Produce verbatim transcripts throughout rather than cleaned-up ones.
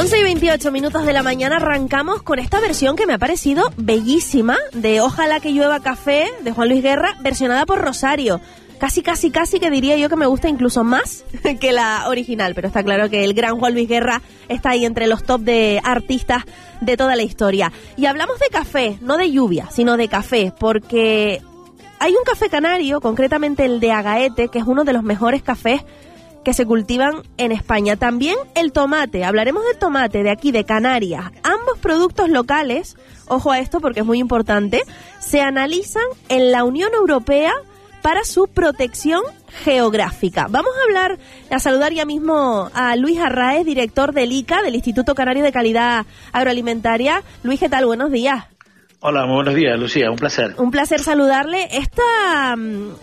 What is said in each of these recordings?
once y veintiocho minutos de la mañana arrancamos con esta versión que me ha parecido bellísima de Ojalá que llueva café de Juan Luis Guerra, versionada por Rosario. Casi, casi, casi que diría yo que me gusta incluso más que la original, pero está claro que el gran Juan Luis Guerra está ahí entre los top de artistas de toda la historia. Y hablamos de café, no de lluvia, sino de café, porque hay un café canario, concretamente el de Agaete, que es uno de los mejores cafés que se cultivan en España. También el tomate, hablaremos del tomate de aquí, de Canarias. Ambos productos locales, ojo a esto porque es muy importante, se analizan en la Unión Europea para su protección geográfica. Vamos a hablar, a saludar ya mismo a Luis Arraez, director del I C A, del Instituto Canario de Calidad Agroalimentaria. Luis, ¿qué tal? Buenos días. Hola, muy buenos días, Lucía, un placer. Un placer saludarle. Esta,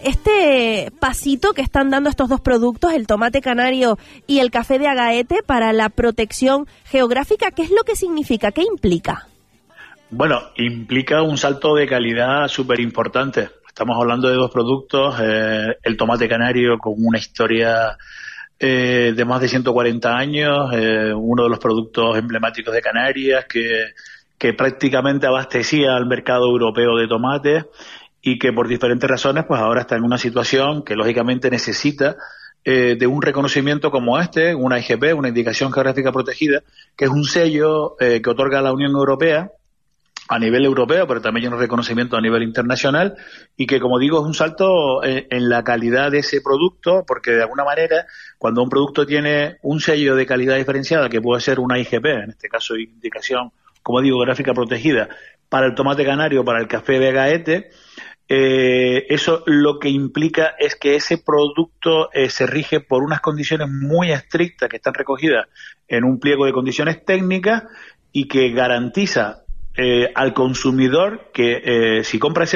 este pasito que están dando estos dos productos, el tomate canario y el café de Agaete, para la protección geográfica, ¿qué es lo que significa? ¿Qué implica? Bueno, implica un salto de calidad súper importante. Estamos hablando de dos productos, eh, el tomate canario con una historia eh, de más de ciento cuarenta años, eh, uno de los productos emblemáticos de Canarias que... que prácticamente abastecía al mercado europeo de tomates y que por diferentes razones pues ahora está en una situación que lógicamente necesita eh, de un reconocimiento como este, una I G P, una indicación geográfica protegida, que es un sello eh, que otorga la Unión Europea a nivel europeo, pero también hay un reconocimiento a nivel internacional y que, como digo, es un salto en, en la calidad de ese producto, porque de alguna manera, cuando un producto tiene un sello de calidad diferenciada, que puede ser una I G P, en este caso indicación, como digo, gráfica protegida, para el tomate canario, para el café de Agaete, eh, eso lo que implica es que ese producto eh, se rige por unas condiciones muy estrictas que están recogidas en un pliego de condiciones técnicas y que garantiza eh, al consumidor que eh, si compra ese